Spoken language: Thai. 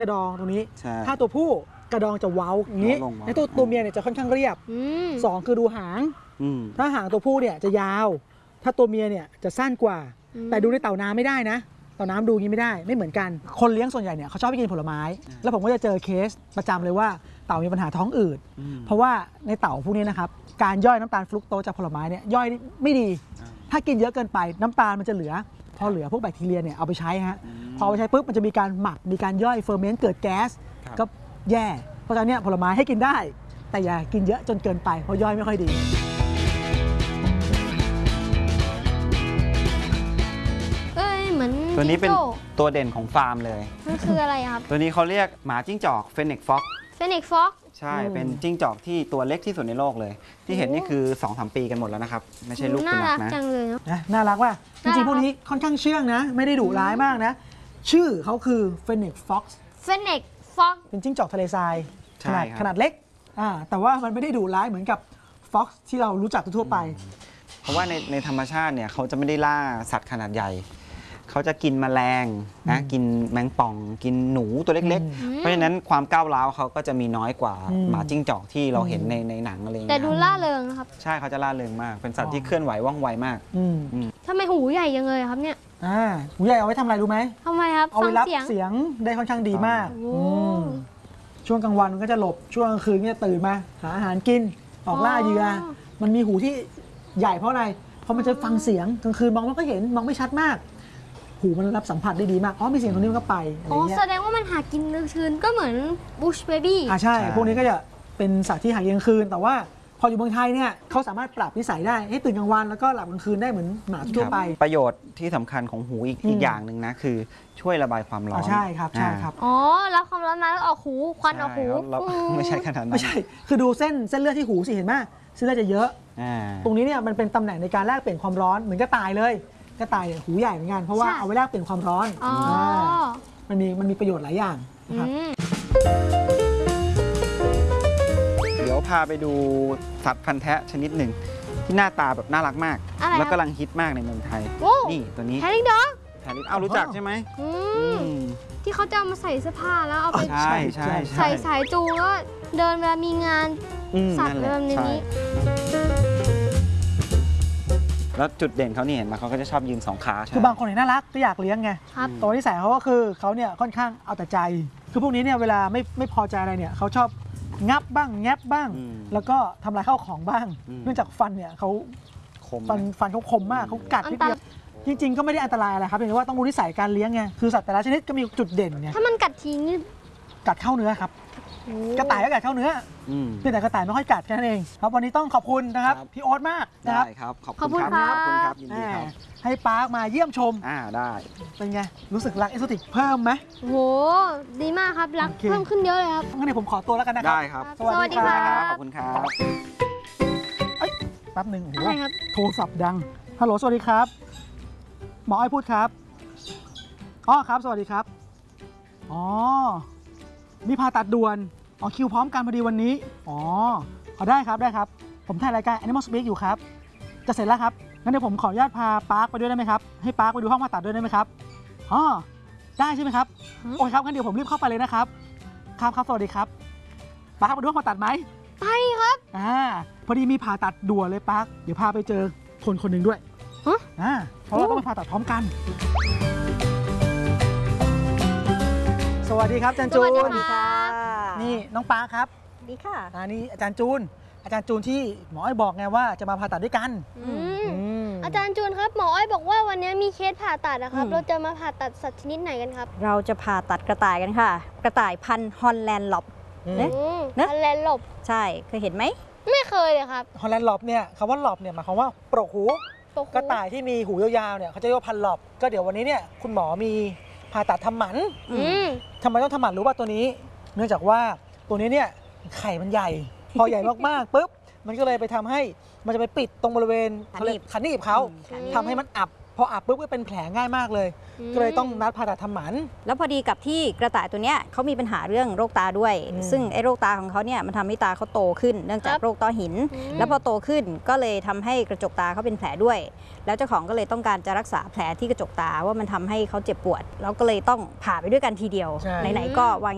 กระดองตรงนี้ถ้าตัวผู้กระดองจะเว้าอย่างนี้ในตัวเมียเนี่ยจะค่อนข้างเรียบ2คือดูหางถ้าหางตัวผู้เนี่ยจะยาวถ้าตัวเมียเนี่ยจะสั้นกว่าแต่ดูในเต่าน้ำไม่ได้นะเต่าน้ำดูงี้ไม่ได้ไม่เหมือนกันคนเลี้ยงส่วนใหญ่เนี่ยเขาชอบไปกินผลไม้แล้วผมก็จะเจอเคสประจำเลยว่าเต่ามีปัญหาท้องอืดเพราะว่าในเต่าพวกนี้นะครับการย่อยน้ำตาลฟรุกโตสจากผลไม้เนี่ยย่อยไม่ดีถ้ากินเยอะเกินไปน้ำตาลมันจะเหลือพอเหลือพวกแบคทีเรียเนี่ยเอาไปใช้ฮะพอไปใช้ปุ๊บมันจะมีการหมักมีการย่อยเฟอร์เมนต์เกิดแก๊สก็แย่เพราะฉะนั้นเนี่ยผลไม้ให้กินได้แต่อย่ากินเยอะจนเกินไปเพราะย่อยไม่ค่อยดีตัวนี้เป็นตัวเด่นของฟาร์มเลยมันคืออะไรครับตัวนี้เขาเรียกหมาจิ้งจอกเฟนิกฟ็อกใช่เป็นจิ้งจอกที่ตัวเล็กที่สุดในโลกเลยที่เห็นนี่คือ 2-3 ปีกันหมดแล้วนะครับไม่ใช่ลูกสุนัขนะน่ารักจังเลยน่ารักว่ะจริงๆพวกนี้ค่อนข้างเชื่องนะไม่ได้ดุร้ายมากนะชื่อเขาคือเฟนิกฟ็อกเป็นจิ้งจอกทะเลทรายขนาดเล็กแต่ว่ามันไม่ได้ดุร้ายเหมือนกับฟ็อกที่เรารู้จักทั่วไปเพราะว่าในธรรมชาติเนี่ยเขาจะไม่ได้ล่าสัตว์ขนาดใหญ่เขาจะกินแมลงนะกินแมงป่องกินหนูตัวเล็กๆเพราะฉะนั้นความก้าวร้าวเขาก็จะมีน้อยกว่าหมาจิ้งจอกที่เราเห็นในหนังอะไรอย่างเงี้ยแต่ดูล่าเริงนะครับใช่เขาจะล่าเริงมากเป็นสัตว์ที่เคลื่อนไหวว่องไวมากทำไมหูใหญ่ยังเลยครับเนี่ยหูใหญ่เอาไว้ทำอะไรรู้ไหมทำไมครับเอาไว้รับเสียงได้ค่อนข้างดีมากช่วงกลางวันมันก็จะหลบช่วงกลางคืนก็ตื่นมาหาอาหารกินออกล่าเหยื่อมันมีหูที่ใหญ่เพราะอะไรเพราะมันจะฟังเสียงกลางคืนมองมันก็เห็นมองไม่ชัดมากหูมันรับสัมผัสได้ดีมากมีเสียงตรงนี้มันก็ไปอะไรเงี้ยแสดงว่ามันหากินกลางคืนก็เหมือนบุชเบบี้ใช่พวกนี้ก็จะเป็นสัตว์ที่หากินกลางคืนแต่ว่าพออยู่เมืองไทยเนี่ยเขาสามารถปรับนิสัยได้ให้ตื่นกลางวันแล้วก็หลับกลางคืนได้เหมือนหมาทั่วไปประโยชน์ที่สำคัญของหูอีกอย่างหนึ่งนะคือช่วยระบายความร้อนใช่ครับรับความร้อนมาแล้วออกหูควันออกหูไม่ใช่ขนาดนั้นไม่ใช่คือดูเส้นเลือดที่หูสิเห็นไหมเส้นเลือดจะเยอะตรงนี้เนี่ยมันเป็นตำแหน่งในการแลกเปลี่ยนความร้อนเหมือนกระต่ายเลยกระต่ายเนี่ยหูใหญ่เหมือนกันเพราะว่าเอาไว้แลกเปลี่ยนความร้อนมันมีประโยชน์หลายอย่างนะครับเดี๋ยวพาไปดูสัตว์พันธุ์แท้ชนิดหนึ่งที่หน้าตาแบบน่ารักมากแล้วกำลังฮิตมากในเมืองไทยนี่ตัวนี้แฮร์รี่ด็อกรู้จักใช่ไหมที่เขาจะเอามาใส่เสื้อผ้าแล้วเอาไปใส่สายจูงแล้วเดินเวลามีงานสัตว์แบบนี้แล้วจุดเด่นเขานี่เห็นไหมเขาก็จะชอบยืน2 ขาคือบางคนเห็นน่ารักก็อยากเลี้ยงไงตัวนิสัยเขาก็คือเขาเนี่ยค่อนข้างเอาแต่ใจคือพวกนี้เนี่ยเวลาไม่พอใจอะไรเนี่ยเขาชอบงับบ้างแงบบ้างแล้วก็ทำลายข้าวของบ้างเนื่องจากฟันเนี่ยเขาฟันเขาคมมากเขากัดนิดเดียวจริงๆก็ไม่ได้อันตรายอะไรครับเพียงแต่ว่าต้องรู้นิสัยการเลี้ยงไงคือสัตว์แต่ละชนิดก็มีจุดเด่นไงถ้ามันกัดทีนี่กัดเข้าเนื้อครับกระต่ายก็กัดเข้าเนื้อแต่กระต่ายไม่ค่อยกัดแค่นั้นเองครับวันนี้ต้องขอบคุณนะครับพี่โอ๊ตมากนะครับขอบคุณครับยินดีครับให้ปาร์คมาเยี่ยมชมได้เป็นไงรู้สึกรักเอ็กโซติกเพิ่มไหมโหดีมากครับรักเพิ่มขึ้นเยอะเลยครับงั้นเดี๋ยวผมขอตัวแล้วกันนะครับได้ครับสวัสดีครับขอบคุณครับแป๊บหนึ่งโอ้โหโทรศัพท์ดังฮัลโหลสวัสดีครับหมออ้อยพูดครับครับสวัสดีครับมีผ่าตัดด่วนคิวพร้อมกันพอดีวันนี้ได้ครับผมถ่ายรายการ Animal Speak อยู่ครับจะเสร็จแล้วครับงั้นเดี๋ยวผมขออนุญาตพาปาร์คไปด้วยได้ไหมครับให้ปาร์คไปดูห้องผ่าตัดด้วยได้ไหมครับได้ใช่ไหมครับโอเคครับงั้นเดี๋ยวผมรีบเข้าไปเลยนะครับครับสวัสดีครับปาร์คไปดูห้องผ่าตัดไหมไปครับพอดีมีผ่าตัดด่วนเลยปาร์คเดี๋ยวพาไปเจอคนหนึ่งด้วยเพราะว่าต้องไปผ่าตัดพร้อมกันสวัสดีครับอาจารย์จูนนี่น้องปาครับดีค่ะนี่อาจารย์จูนที่หมออ้อยบอกไงว่าจะมาผ่าตัดด้วยกันอาจารย์จูนครับหมออ้อยบอกว่าวันนี้มีเคสผ่าตัดนะครับเราจะมาผ่าตัดสัตว์ชนิดไหนกันครับเราจะผ่าตัดกระต่ายกันค่ะกระต่ายพันธุ์ฮอลแลนด์ล็อบฮอลแลนด์ล็อบใช่เคยเห็นไหมไม่เคยเลยครับฮอลแลนด์ล็อบเนี่ยคำว่าล็อบเนี่ยหมายความว่าโปรกหูกระต่ายที่มีหูยาวๆเนี่ยเขาจะเรียกว่าพันล็อบก็เดี๋ยววันนี้เนี่ยคุณหมอมีผ่าตัดทำหมันทำไมต้องทำหมันรู้ป่ะตัวนี้เนื่องจากว่าตัวนี้เนี่ยไข่มันใหญ่พอใหญ่มากๆปุ๊บมันก็เลยไปทำให้มันจะไปปิดตรงบริเวณขาหนีบเขาทำให้มันอับพออับปุ๊บก็เป็นแผลง่ายมากเลยก็เลยต้องนัดผ่าตัดทำหมันแล้วพอดีกับที่กระต่ายตัวเนี้ยเขามีปัญหาเรื่องโรคตาด้วยซึ่งไอ้โรคตาของเขาเนี่ยมันทำให้ตาเขาโตขึ้นเนื่องจากโรคต้อหินแล้วพอโตขึ้นก็เลยทำให้กระจกตาเขาเป็นแผลด้วยแล้วเจ้าของก็เลยต้องการจะรักษาแผลที่กระจกตาว่ามันทำให้เขาเจ็บปวดแล้วก็เลยต้องผ่าไปด้วยกันทีเดียวไหนๆก็วาง